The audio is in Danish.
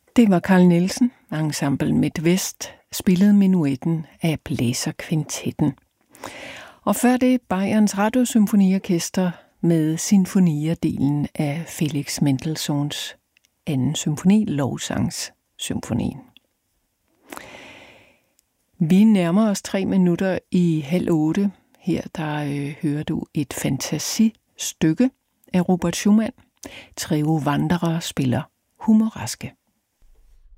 Det var Carl Nielsen, Ensemble Midtvest, spillede Menuetten af Blæserkvintetten. Og før det Bayerns Radiosymfoniorkester med sinfonierdelen af Felix Mendelssohns anden symfoni, Lovsangssymfonien. Vi nærmer os 3 minutter i 7:30. Her hører du et fantasistykke af Robert Schumann. Trio Wanderer spiller Humoraske.